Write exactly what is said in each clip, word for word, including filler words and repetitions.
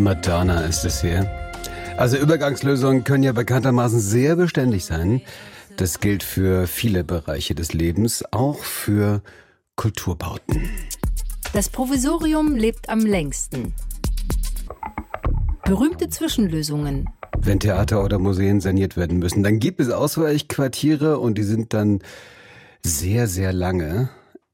Madonna ist es hier. Also Übergangslösungen können ja bekanntermaßen sehr beständig sein. Das gilt für viele Bereiche des Lebens, auch für Kulturbauten. Das Provisorium lebt am längsten. Berühmte Zwischenlösungen. Wenn Theater oder Museen saniert werden müssen, dann gibt es Ausweichquartiere und die sind dann sehr, sehr lange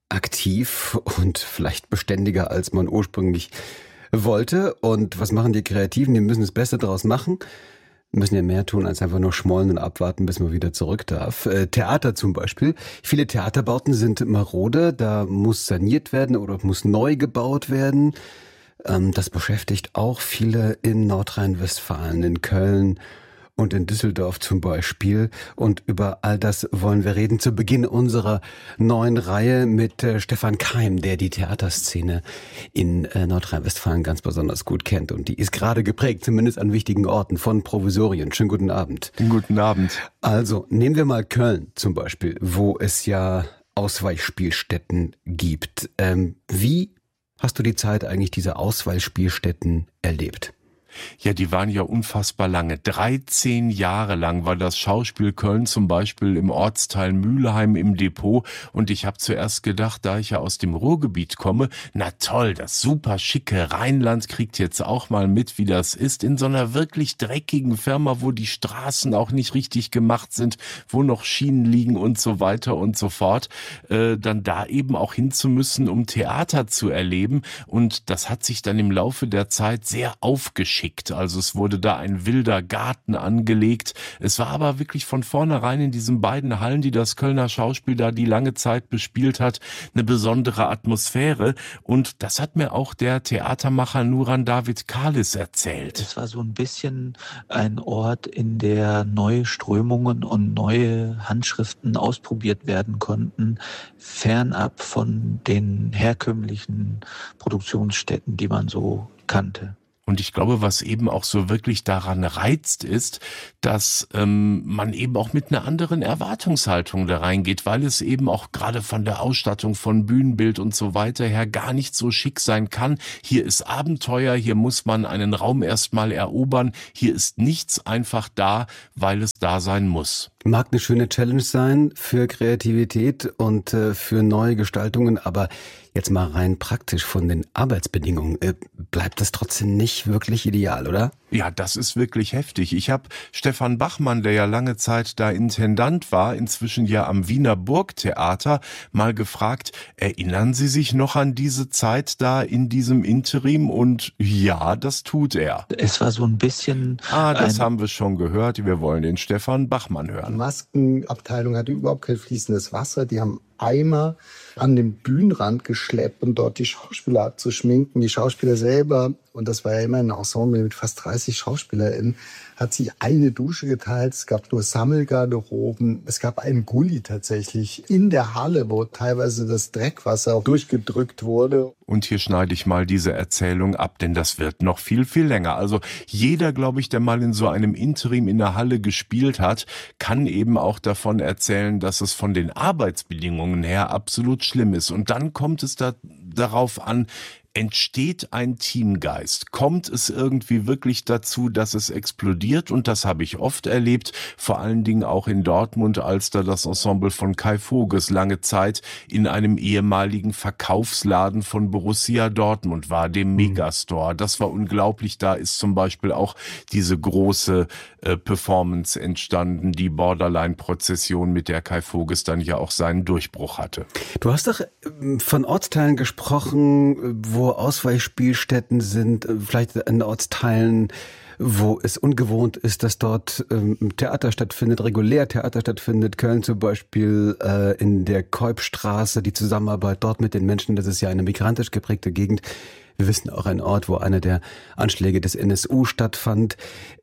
aktiv und vielleicht beständiger, als man ursprünglich wollte. Und was machen die Kreativen? Die müssen das Beste draus machen. Müssen ja mehr tun, als einfach nur schmollen und abwarten, bis man wieder zurück darf. Äh, Theater zum Beispiel. Viele Theaterbauten sind marode. Da muss saniert werden oder muss neu gebaut werden. Ähm, das beschäftigt auch viele in Nordrhein-Westfalen, in Köln und in Düsseldorf zum Beispiel. Und über all das wollen wir reden zu Beginn unserer neuen Reihe mit äh, Stefan Keim, der die Theaterszene in äh, Nordrhein-Westfalen ganz besonders gut kennt. Und die ist gerade geprägt, zumindest an wichtigen Orten, von Provisorien. Schönen guten Abend. Guten Abend. Also nehmen wir mal Köln zum Beispiel, wo es ja Ausweichspielstätten gibt. Ähm, wie hast du die Zeit eigentlich dieser Ausweichspielstätten erlebt? Ja, die waren ja unfassbar lange. dreizehn Jahre lang war das Schauspiel Köln zum Beispiel im Ortsteil Mülheim im Depot. Und ich habe zuerst gedacht, da ich ja aus dem Ruhrgebiet komme, na toll, das super schicke Rheinland kriegt jetzt auch mal mit, wie das ist, in so einer wirklich dreckigen Firma, wo die Straßen auch nicht richtig gemacht sind, wo noch Schienen liegen und so weiter und so fort, äh, dann da eben auch hinzumüssen, um Theater zu erleben. Und das hat sich dann im Laufe der Zeit sehr aufgeschickt. Also es wurde da ein wilder Garten angelegt. Es war aber wirklich von vornherein in diesen beiden Hallen, die das Kölner Schauspiel da die lange Zeit bespielt hat, eine besondere Atmosphäre. Und das hat mir auch der Theatermacher Nuran David Kalis erzählt. Es war so ein bisschen ein Ort, in der neue Strömungen und neue Handschriften ausprobiert werden konnten, fernab von den herkömmlichen Produktionsstätten, die man so kannte. Und ich glaube, was eben auch so wirklich daran reizt, ist, dass ähm, man eben auch mit einer anderen Erwartungshaltung da reingeht, weil es eben auch gerade von der Ausstattung von Bühnenbild und so weiter her gar nicht so schick sein kann. Hier ist Abenteuer, hier muss man einen Raum erstmal erobern. Hier ist nichts einfach da, weil es da sein muss. Mag eine schöne Challenge sein für Kreativität und äh, für neue Gestaltungen, aber jetzt mal rein praktisch von den Arbeitsbedingungen, äh, bleibt das trotzdem nicht wirklich ideal, oder? Ja, das ist wirklich heftig. Ich habe Stefan Bachmann, der ja lange Zeit da Intendant war, inzwischen ja am Wiener Burgtheater, mal gefragt, erinnern Sie sich noch an diese Zeit da in diesem Interim? Und ja, das tut er. Es war so ein bisschen... Ah, das haben wir schon gehört. Wir wollen den Stefan Bachmann hören. Die Maskenabteilung hatte überhaupt kein fließendes Wasser. Die haben Eimer an den Bühnenrand geschleppt, um dort die Schauspieler abzuschminken. Die Schauspieler selber, und das war ja immer ein Ensemble mit fast dreißig SchauspielerInnen, hat sich eine Dusche geteilt. Es gab nur Sammelgarderoben. Es gab einen Gully tatsächlich in der Halle, wo teilweise das Dreckwasser auch durchgedrückt wurde. Und hier schneide ich mal diese Erzählung ab, denn das wird noch viel, viel länger. Also jeder, glaube ich, der mal in so einem Interim in der Halle gespielt hat, kann eben auch davon erzählen, dass es von den Arbeitsbedingungen her absolut schlimm ist. Und dann kommt es da darauf an, entsteht ein Teamgeist? Kommt es irgendwie wirklich dazu, dass es explodiert? Und das habe ich oft erlebt, vor allen Dingen auch in Dortmund, als da das Ensemble von Kai Voges lange Zeit in einem ehemaligen Verkaufsladen von Borussia Dortmund war, dem Megastore. Das war unglaublich. Da ist zum Beispiel auch diese große äh, Performance entstanden, die Borderline-Prozession, mit der Kai Voges dann ja auch seinen Durchbruch hatte. Du hast doch von Ortsteilen gesprochen, wo Ausweichspielstätten sind, vielleicht in Ortsteilen, wo es ungewohnt ist, dass dort ähm, Theater stattfindet, regulär Theater stattfindet. Köln zum Beispiel äh, in der Keupstraße, die Zusammenarbeit dort mit den Menschen, das ist ja eine migrantisch geprägte Gegend. Wir wissen auch ein Ort, wo einer der Anschläge des N S U stattfand.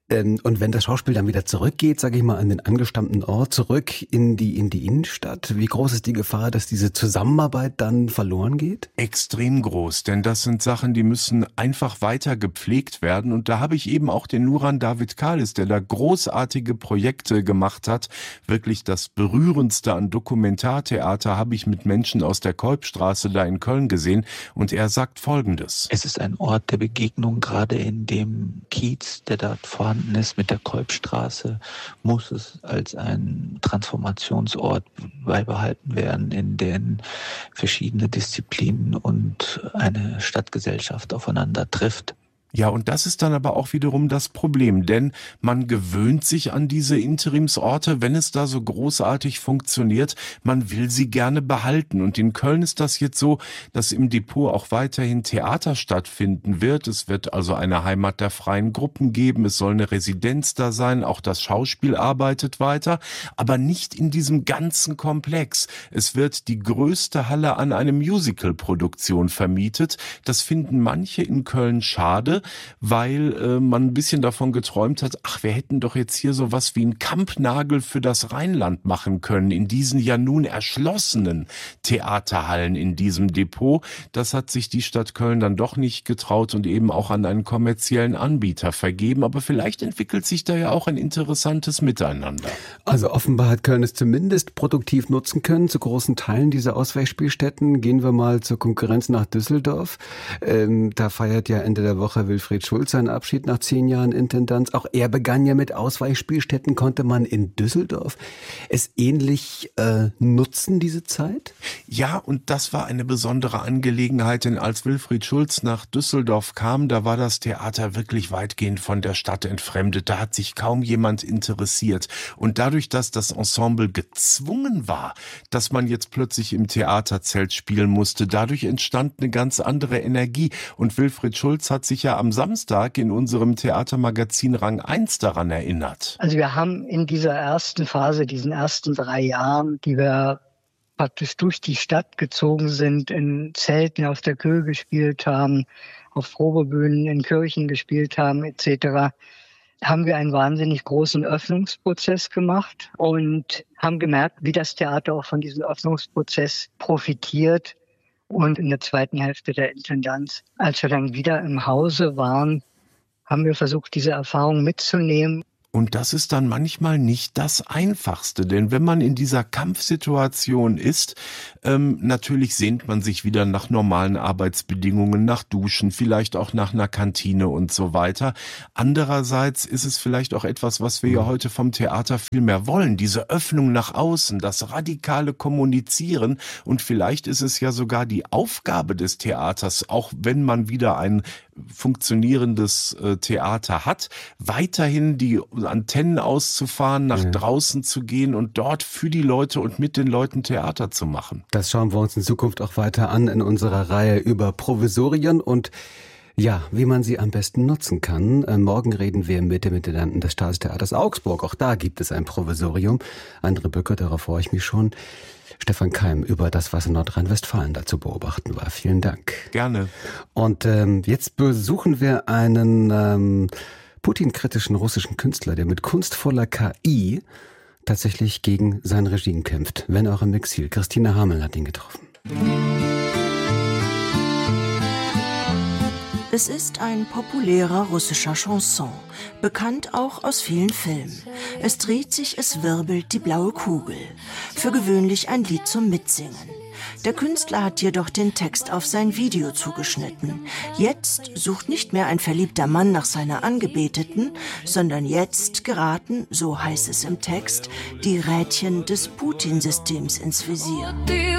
Ähm, und wenn das Schauspiel dann wieder zurückgeht, sage ich mal, an den angestammten Ort, zurück in die, in die Innenstadt, wie groß ist die Gefahr, dass diese Zusammenarbeit dann verloren geht? Extrem groß, denn das sind Sachen, die müssen einfach weiter gepflegt werden. Und da habe ich eben auch den Nuran David Kalis, der da großartige Projekte gemacht hat. Wirklich das Berührendste an Dokumentartheater habe ich mit Menschen aus der Kolbstraße da in Köln gesehen. Und er sagt Folgendes. Es ist ein Ort der Begegnung, gerade in dem Kiez, der dort vorhanden ist mit der Kolbstraße, muss es als ein Transformationsort beibehalten werden, in den verschiedene Disziplinen und eine Stadtgesellschaft aufeinander trifft. Ja, und das ist dann aber auch wiederum das Problem, denn man gewöhnt sich an diese Interimsorte, wenn es da so großartig funktioniert, man will sie gerne behalten. Und in Köln ist das jetzt so, dass im Depot auch weiterhin Theater stattfinden wird. Es wird also eine Heimat der freien Gruppen geben, es soll eine Residenz da sein, auch das Schauspiel arbeitet weiter, aber nicht in diesem ganzen Komplex. Es wird die größte Halle an eine Musical-Produktion vermietet. Das finden manche in Köln schade, weil äh, man ein bisschen davon geträumt hat, ach, wir hätten doch jetzt hier sowas wie einen Kampnagel für das Rheinland machen können, in diesen ja nun erschlossenen Theaterhallen in diesem Depot. Das hat sich die Stadt Köln dann doch nicht getraut und eben auch an einen kommerziellen Anbieter vergeben. Aber vielleicht entwickelt sich da ja auch ein interessantes Miteinander. Also offenbar hat Köln es zumindest produktiv nutzen können, zu großen Teilen dieser Ausweichspielstätten. Gehen wir mal zur Konkurrenz nach Düsseldorf. Ähm, da feiert ja Ende der Woche Wilfried Schulz seinen Abschied nach zehn Jahren Intendanz. Auch er begann ja mit Ausweichspielstätten. Konnte man in Düsseldorf es ähnlich äh, nutzen, diese Zeit? Ja, und das war eine besondere Angelegenheit, denn als Wilfried Schulz nach Düsseldorf kam, da war das Theater wirklich weitgehend von der Stadt entfremdet. Da hat sich kaum jemand interessiert. Und dadurch, dass das Ensemble gezwungen war, dass man jetzt plötzlich im Theaterzelt spielen musste, dadurch entstand eine ganz andere Energie. Und Wilfried Schulz hat sich ja am Samstag in unserem Theatermagazin Rang eins daran erinnert. Also wir haben in dieser ersten Phase, diesen ersten drei Jahren, die wir praktisch durch die Stadt gezogen sind, in Zelten auf der Köhe gespielt haben, auf Probebühnen in Kirchen gespielt haben et cetera, haben wir einen wahnsinnig großen Öffnungsprozess gemacht und haben gemerkt, wie das Theater auch von diesem Öffnungsprozess profitiert. Und in der zweiten Hälfte der Intendanz, als wir dann wieder im Hause waren, haben wir versucht, diese Erfahrung mitzunehmen. Und das ist dann manchmal nicht das Einfachste, denn wenn man in dieser Kampfsituation ist, ähm, natürlich sehnt man sich wieder nach normalen Arbeitsbedingungen, nach Duschen, vielleicht auch nach einer Kantine und so weiter. Andererseits ist es vielleicht auch etwas, was wir ja heute vom Theater viel mehr wollen, diese Öffnung nach außen, das radikale Kommunizieren, und vielleicht ist es ja sogar die Aufgabe des Theaters, auch wenn man wieder ein funktionierendes äh, Theater hat, weiterhin die Antennen auszufahren, nach ja. draußen zu gehen und dort für die Leute und mit den Leuten Theater zu machen. Das schauen wir uns in Zukunft auch weiter an in unserer Reihe über Provisorien und ja, wie man sie am besten nutzen kann. Äh, morgen reden wir mit dem Intendanten des Staatstheaters Augsburg. Auch da gibt es ein Provisorium. Andere Böcke, darauf freue ich mich schon. Stefan Keim über das, was in Nordrhein-Westfalen dazu beobachten war. Vielen Dank. Gerne. Und ähm, jetzt besuchen wir einen ähm, Putin-kritischen russischen Künstler, der mit kunstvoller K I tatsächlich gegen sein Regime kämpft, wenn auch im Exil. Christina Hamel hat ihn getroffen. Es ist ein populärer russischer Chanson, bekannt auch aus vielen Filmen. Es dreht sich, es wirbelt die blaue Kugel. Für gewöhnlich ein Lied zum Mitsingen. Der Künstler hat jedoch den Text auf sein Video zugeschnitten. Jetzt sucht nicht mehr ein verliebter Mann nach seiner Angebeteten, sondern jetzt geraten, so heißt es im Text, die Rädchen des Putin-Systems ins Visier.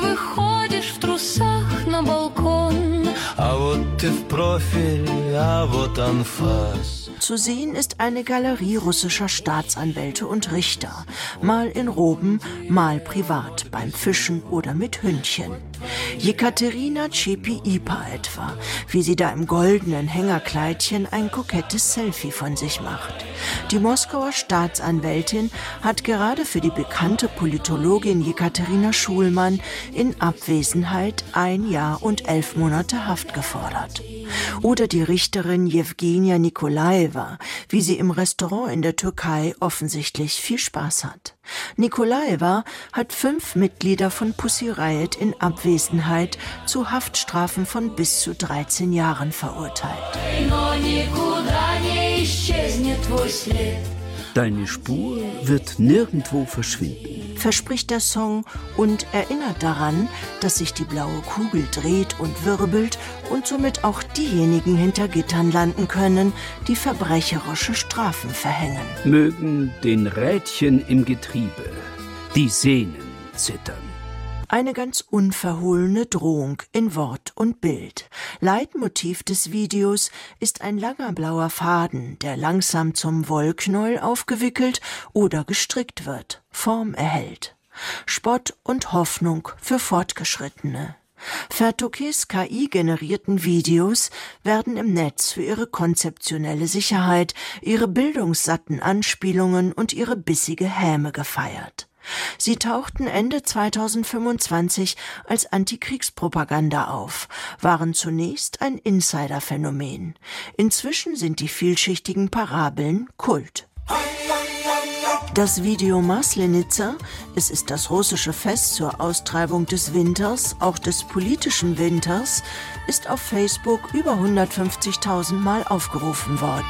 Zu sehen ist eine Galerie russischer Staatsanwälte und Richter, mal in Roben, mal privat, beim Fischen oder mit Hündchen. Jekaterina Tschipi-Ipa etwa, wie sie da im goldenen Hängerkleidchen ein kokettes Selfie von sich macht. Die Moskauer Staatsanwältin hat gerade für die bekannte Politologin Jekaterina Schulmann in Abwesenheit ein Jahr und elf Monate Haft gefordert. Oder die Richterin Jewgenia Nikolaeva, wie sie im Restaurant in der Türkei offensichtlich viel Spaß hat. Nikolaeva hat fünf Mitglieder von Pussy Riot in Abwesenheit zu Haftstrafen von bis zu dreizehn Jahren verurteilt. Deine Spur wird nirgendwo verschwinden, verspricht der Song und erinnert daran, dass sich die blaue Kugel dreht und wirbelt und somit auch diejenigen hinter Gittern landen können, die verbrecherische Strafen verhängen. Mögen den Rädchen im Getriebe die Sehnen zittern. Eine ganz unverhohlene Drohung in Wort und Bild. Leitmotiv des Videos ist ein langer blauer Faden, der langsam zum Wollknäuel aufgewickelt oder gestrickt wird, Form erhält. Spott und Hoffnung für Fortgeschrittene. Fertokés K I-generierten Videos werden im Netz für ihre konzeptionelle Sicherheit, ihre bildungssatten Anspielungen und ihre bissige Häme gefeiert. Sie tauchten Ende zweitausendfünfundzwanzig als Antikriegspropaganda auf, waren zunächst ein Insider-Phänomen. Inzwischen sind die vielschichtigen Parabeln Kult. Das Video Maslenitsa, es ist das russische Fest zur Austreibung des Winters, auch des politischen Winters, ist auf Facebook über hundertfünfzigtausend Mal aufgerufen worden.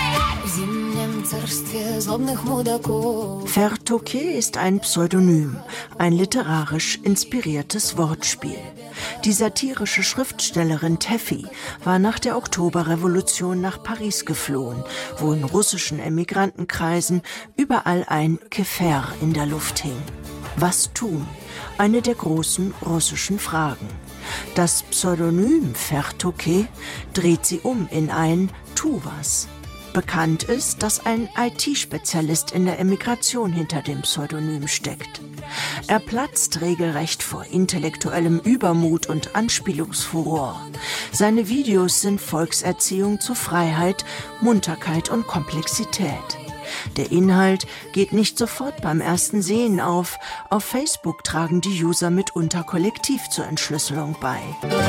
Fertokés ist ein Pseudonym, ein literarisch inspiriertes Wortspiel. Die satirische Schriftstellerin Teffi war nach der Oktoberrevolution nach Paris geflohen, wo in russischen Emigrantenkreisen überall ein Kefer in der Luft hing. Was tun? Eine der großen russischen Fragen. Das Pseudonym Fertokés dreht sie um in ein Tu was. Bekannt ist, dass ein I T-Spezialist in der Emigration hinter dem Pseudonym steckt. Er platzt regelrecht vor intellektuellem Übermut und Anspielungsfuror. Seine Videos sind Volkserziehung zu Freiheit, Munterkeit und Komplexität. Der Inhalt geht nicht sofort beim ersten Sehen auf. Auf Facebook tragen die User mitunter kollektiv zur Entschlüsselung bei.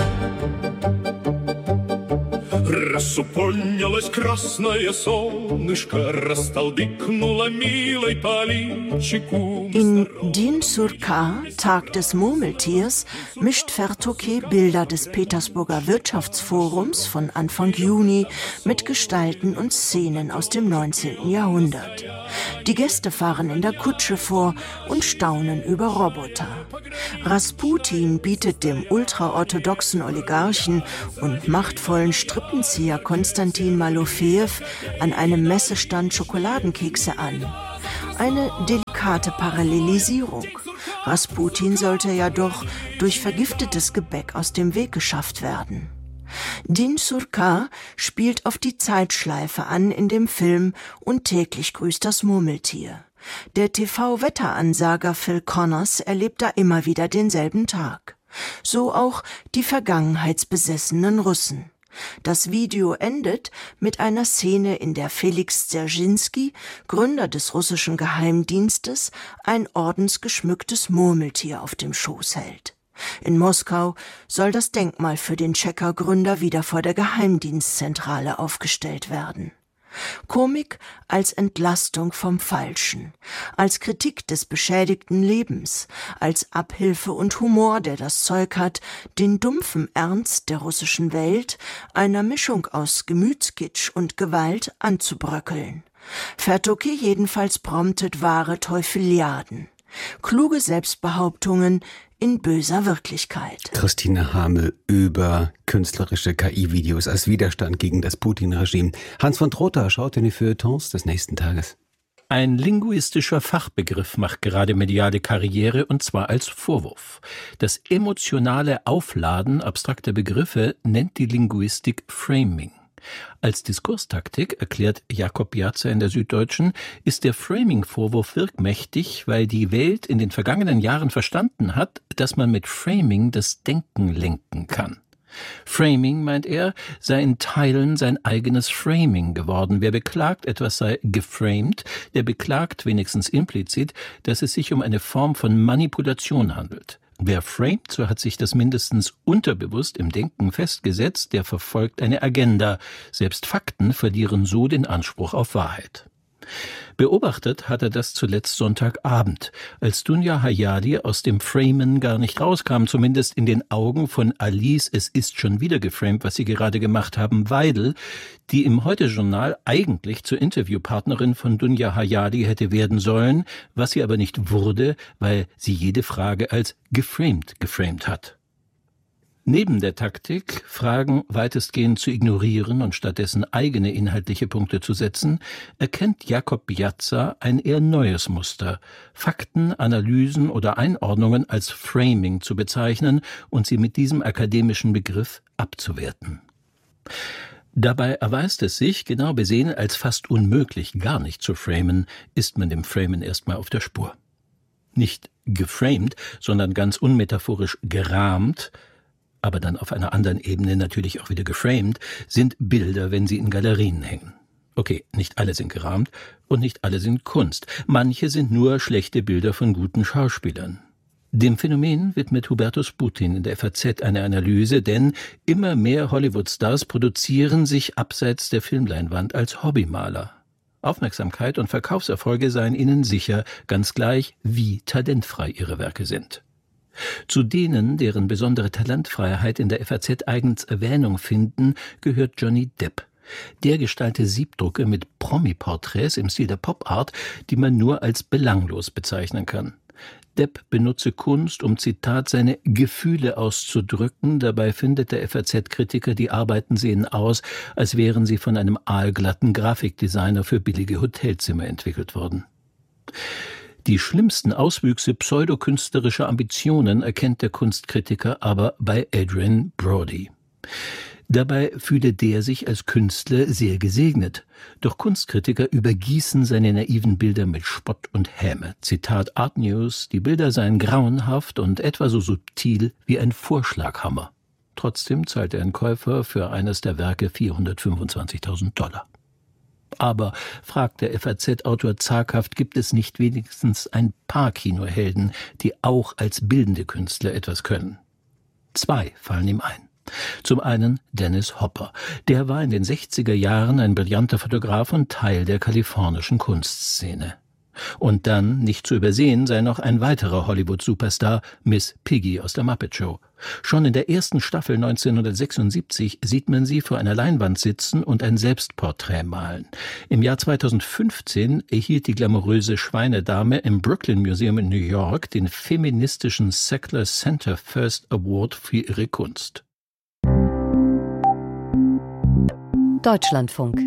Расу поднялось красное солнышко, растолдыкнуло милой по личику. In Din Surkar, Tag des Murmeltiers, mischt Fertokés Bilder des Petersburger Wirtschaftsforums von Anfang Juni mit Gestalten und Szenen aus dem neunzehnten Jahrhundert. Die Gäste fahren in der Kutsche vor und staunen über Roboter. Rasputin bietet dem ultraorthodoxen Oligarchen und machtvollen Strippenzieher Konstantin Malofejew an einem Messestand Schokoladenkekse an. Eine delikate Parallelisierung. Rasputin sollte ja doch durch vergiftetes Gebäck aus dem Weg geschafft werden. Din Surkar spielt auf die Zeitschleife an in dem Film Und täglich grüßt das Murmeltier. Der T V-Wetteransager Phil Connors erlebt da immer wieder denselben Tag. So auch die vergangenheitsbesessenen Russen. Das Video endet mit einer Szene, in der Felix Dzerzhinsky, Gründer des russischen Geheimdienstes, ein ordensgeschmücktes Murmeltier auf dem Schoß hält. In Moskau soll das Denkmal für den Checker-Gründer wieder vor der Geheimdienstzentrale aufgestellt werden. Komik als Entlastung vom Falschen, als Kritik des beschädigten Lebens, als Abhilfe und Humor, der das Zeug hat, den dumpfen Ernst der russischen Welt, einer Mischung aus Gemütskitsch und Gewalt, anzubröckeln. Fertokés jedenfalls promptet wahre Teufeliaden. Kluge Selbstbehauptungen in böser Wirklichkeit. Christine Hamel über künstlerische K I-Videos als Widerstand gegen das Putin-Regime. Hans von Trotha schaut in die Feuilletons des nächsten Tages. Ein linguistischer Fachbegriff macht gerade mediale Karriere, und zwar als Vorwurf. Das emotionale Aufladen abstrakter Begriffe nennt die Linguistik Framing. Als Diskurstaktik, erklärt Jakob Piazza in der Süddeutschen, ist der Framing-Vorwurf wirkmächtig, weil die Welt in den vergangenen Jahren verstanden hat, dass man mit Framing das Denken lenken kann. Framing, meint er, sei in Teilen sein eigenes Framing geworden. Wer beklagt, etwas sei geframed, der beklagt wenigstens implizit, dass es sich um eine Form von Manipulation handelt. Wer framet, so hat sich das mindestens unterbewusst im Denken festgesetzt, der verfolgt eine Agenda. Selbst Fakten verlieren so den Anspruch auf Wahrheit. Beobachtet hat er das zuletzt Sonntagabend, als Dunja Hayali aus dem Framen gar nicht rauskam, zumindest in den Augen von Alice, es ist schon wieder geframed, was sie gerade gemacht haben, Weidel, die im Heute-Journal eigentlich zur Interviewpartnerin von Dunja Hayali hätte werden sollen, was sie aber nicht wurde, weil sie jede Frage als geframed geframed hat. Neben der Taktik, Fragen weitestgehend zu ignorieren und stattdessen eigene inhaltliche Punkte zu setzen, erkennt Jakob Piazza ein eher neues Muster, Fakten, Analysen oder Einordnungen als Framing zu bezeichnen und sie mit diesem akademischen Begriff abzuwerten. Dabei erweist es sich, genau besehen, als fast unmöglich, gar nicht zu framen, ist man dem Framen erstmal auf der Spur. Nicht geframed, sondern ganz unmetaphorisch gerahmt, aber dann auf einer anderen Ebene natürlich auch wieder geframed, sind Bilder, wenn sie in Galerien hängen. Okay, nicht alle sind gerahmt und nicht alle sind Kunst. Manche sind nur schlechte Bilder von guten Schauspielern. Dem Phänomen widmet Hubertus Putin in der F A Z eine Analyse, denn immer mehr Hollywood-Stars produzieren sich abseits der Filmleinwand als Hobbymaler. Aufmerksamkeit und Verkaufserfolge seien ihnen sicher, ganz gleich, wie talentfrei ihre Werke sind. Zu denen, deren besondere Talentfreiheit in der F A Z eigens Erwähnung finden, gehört Johnny Depp. Der gestalte Siebdrucke mit Promi-Porträts im Stil der Pop-Art, die man nur als belanglos bezeichnen kann. Depp benutze Kunst, um, Zitat, seine Gefühle auszudrücken. Dabei findet der F A Z-Kritiker, die Arbeiten sehen aus, als wären sie von einem aalglatten Grafikdesigner für billige Hotelzimmer entwickelt worden. Die schlimmsten Auswüchse pseudokünstlerischer Ambitionen erkennt der Kunstkritiker aber bei Adrien Brody. Dabei fühle der sich als Künstler sehr gesegnet. Doch Kunstkritiker übergießen seine naiven Bilder mit Spott und Häme. Zitat Art News, die Bilder seien grauenhaft und etwa so subtil wie ein Vorschlaghammer. Trotzdem zahlt ein Käufer für eines der Werke vierhundertfünfundzwanzigtausend Dollar. Aber, fragt der F A Z-Autor zaghaft, gibt es nicht wenigstens ein paar Kinohelden, die auch als bildende Künstler etwas können? Zwei fallen ihm ein. Zum einen Dennis Hopper. Der war in den sechziger Jahren ein brillanter Fotograf und Teil der kalifornischen Kunstszene. Und dann, nicht zu übersehen, sei noch ein weiterer Hollywood-Superstar, Miss Piggy aus der Muppet Show. Schon in der ersten Staffel neunzehnhundertsechsundsiebzig sieht man sie vor einer Leinwand sitzen und ein Selbstporträt malen. Im Jahr zweitausendfünfzehn erhielt die glamouröse Schweinedame im Brooklyn Museum in New York den feministischen Sackler Center First Award für ihre Kunst. Deutschlandfunk.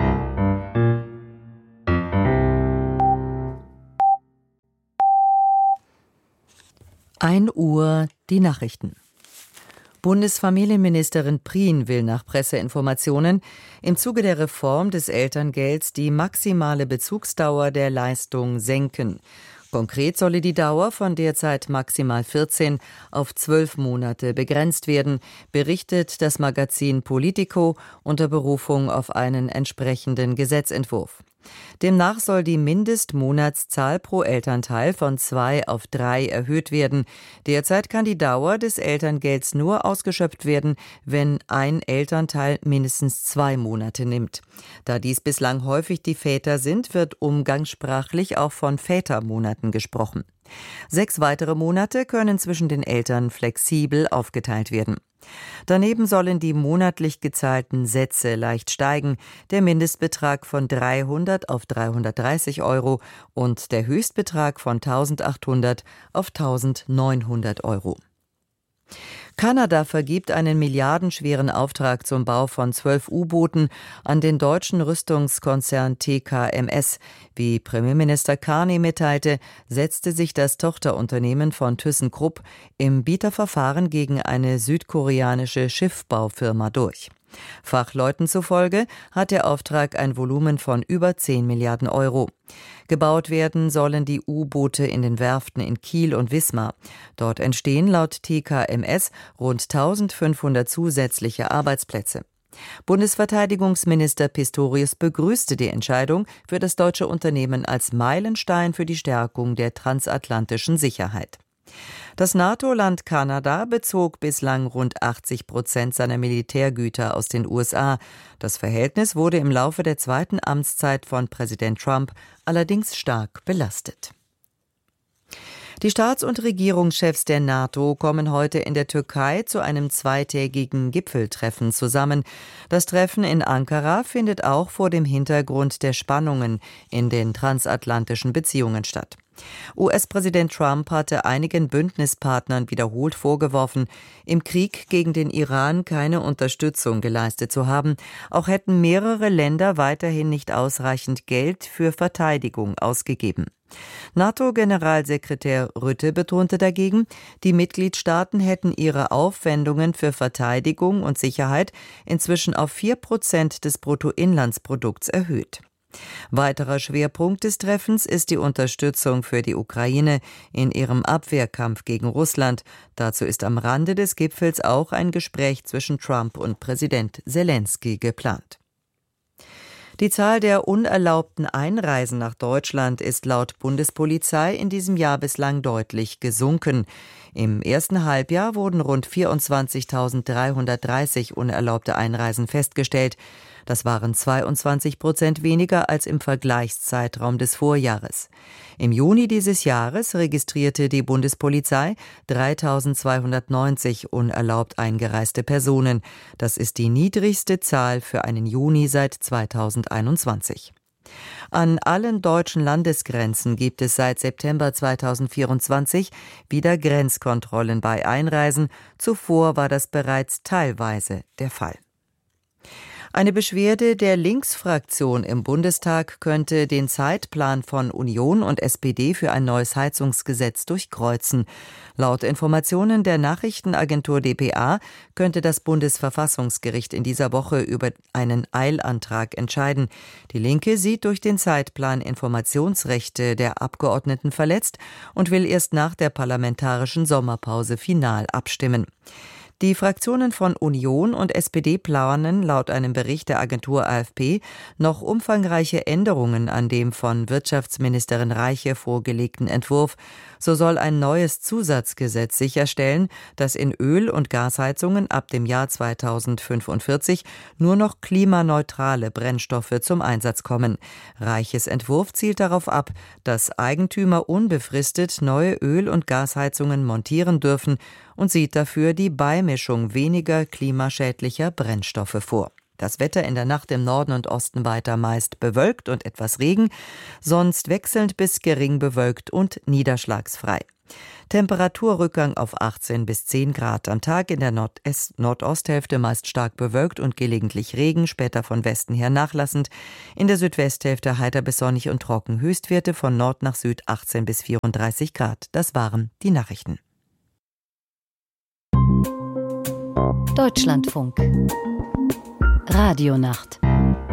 ein Uhr die Nachrichten. Bundesfamilienministerin Prien will nach Presseinformationen im Zuge der Reform des Elterngelds die maximale Bezugsdauer der Leistung senken. Konkret solle die Dauer von derzeit maximal vierzehn auf zwölf Monate begrenzt werden, berichtet das Magazin Politico unter Berufung auf einen entsprechenden Gesetzentwurf. Demnach soll die Mindestmonatszahl pro Elternteil von zwei auf drei erhöht werden. Derzeit kann die Dauer des Elterngelds nur ausgeschöpft werden, wenn ein Elternteil mindestens zwei Monate nimmt. Da dies bislang häufig die Väter sind, wird umgangssprachlich auch von Vätermonaten gesprochen. Sechs weitere Monate können zwischen den Eltern flexibel aufgeteilt werden. Daneben sollen die monatlich gezahlten Sätze leicht steigen, der Mindestbetrag von dreihundert auf dreihundertdreißig Euro und der Höchstbetrag von eintausendachthundert auf eintausendneunhundert Euro. Kanada vergibt einen milliardenschweren Auftrag zum Bau von zwölf U-Booten an den deutschen Rüstungskonzern T K M S. Wie Premierminister Carney mitteilte, setzte sich das Tochterunternehmen von ThyssenKrupp im Bieterverfahren gegen eine südkoreanische Schiffbaufirma durch. Fachleuten zufolge hat der Auftrag ein Volumen von über zehn Milliarden Euro. Gebaut werden sollen die U-Boote in den Werften in Kiel und Wismar. Dort entstehen laut T K M S rund eintausendfünfhundert zusätzliche Arbeitsplätze. Bundesverteidigungsminister Pistorius begrüßte die Entscheidung für das deutsche Unternehmen als Meilenstein für die Stärkung der transatlantischen Sicherheit. Das NATO-Land Kanada bezog bislang rund achtzig Prozent seiner Militärgüter aus den U S A. Das Verhältnis wurde im Laufe der zweiten Amtszeit von Präsident Trump allerdings stark belastet. Die Staats- und Regierungschefs der NATO kommen heute in der Türkei zu einem zweitägigen Gipfeltreffen zusammen. Das Treffen in Ankara findet auch vor dem Hintergrund der Spannungen in den transatlantischen Beziehungen statt. U S-Präsident Trump hatte einigen Bündnispartnern wiederholt vorgeworfen, im Krieg gegen den Iran keine Unterstützung geleistet zu haben. Auch hätten mehrere Länder weiterhin nicht ausreichend Geld für Verteidigung ausgegeben. NATO-Generalsekretär Rutte betonte dagegen, die Mitgliedstaaten hätten ihre Aufwendungen für Verteidigung und Sicherheit inzwischen auf vier Prozent des Bruttoinlandsprodukts erhöht. Weiterer Schwerpunkt des Treffens ist die Unterstützung für die Ukraine in ihrem Abwehrkampf gegen Russland. Dazu ist am Rande des Gipfels auch ein Gespräch zwischen Trump und Präsident Selenskyj geplant. Die Zahl der unerlaubten Einreisen nach Deutschland ist laut Bundespolizei in diesem Jahr bislang deutlich gesunken. Im ersten Halbjahr wurden rund vierundzwanzigtausenddreihundertdreißig unerlaubte Einreisen festgestellt. Das waren zweiundzwanzig Prozent weniger als im Vergleichszeitraum des Vorjahres. Im Juni dieses Jahres registrierte die Bundespolizei dreitausendzweihundertneunzig unerlaubt eingereiste Personen. Das ist die niedrigste Zahl für einen Juni seit zweitausendeinundzwanzig. An allen deutschen Landesgrenzen gibt es seit September zweitausendvierundzwanzig wieder Grenzkontrollen bei Einreisen. Zuvor war das bereits teilweise der Fall. Eine Beschwerde der Linksfraktion im Bundestag könnte den Zeitplan von Union und S P D für ein neues Heizungsgesetz durchkreuzen. Laut Informationen der Nachrichtenagentur d p a könnte das Bundesverfassungsgericht in dieser Woche über einen Eilantrag entscheiden. Die Linke sieht durch den Zeitplan Informationsrechte der Abgeordneten verletzt und will erst nach der parlamentarischen Sommerpause final abstimmen. Die Fraktionen von Union und S P D planen laut einem Bericht der Agentur A F P noch umfangreiche Änderungen an dem von Wirtschaftsministerin Reiche vorgelegten Entwurf. So soll ein neues Zusatzgesetz sicherstellen, dass in Öl- und Gasheizungen ab dem Jahr zweitausendfünfundvierzig nur noch klimaneutrale Brennstoffe zum Einsatz kommen. Reiches Entwurf zielt darauf ab, dass Eigentümer unbefristet neue Öl- und Gasheizungen montieren dürfen und sieht dafür die Beimischung weniger klimaschädlicher Brennstoffe vor. Das Wetter in der Nacht im Norden und Osten weiter meist bewölkt und etwas Regen, sonst wechselnd bis gering bewölkt und niederschlagsfrei. Temperaturrückgang auf achtzehn bis zehn Grad. Am Tag in der Nordest- Nordosthälfte meist stark bewölkt und gelegentlich Regen, später von Westen her nachlassend. In der Südwesthälfte heiter bis sonnig und trocken. Höchstwerte von Nord nach Süd achtzehn bis vierunddreißig Grad. Das waren die Nachrichten. Deutschlandfunk Radionacht